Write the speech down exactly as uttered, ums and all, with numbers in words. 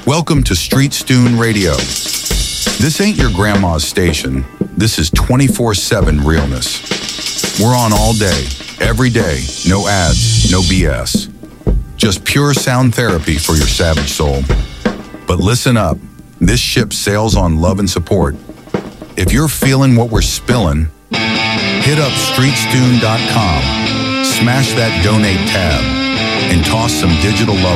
Welcome to Street Stune Radio. This ain't your grandma's station. This is twenty-four seven realness. We're on all day, every day, no ads, no B S. Just pure sound therapy for your savage soul. But listen up, this ship sails on love and support. If you're feeling what we're spilling, hit up street stune dot com, smash that donate tab, and toss some digital love